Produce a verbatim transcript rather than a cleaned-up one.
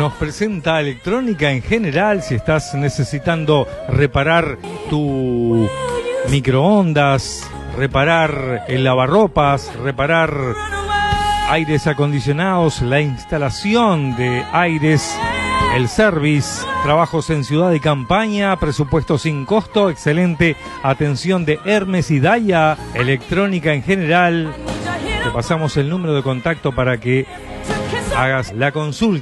nos presenta Electrónica en General. Si estás necesitando reparar tu microondas, reparar el lavarropas, reparar aires acondicionados, la instalación de aires, el service, trabajos en ciudad y campaña, presupuesto sin costo, excelente atención de Hermes y Daya, Electrónica en General. Te pasamos el número de contacto para que hagas la consulta.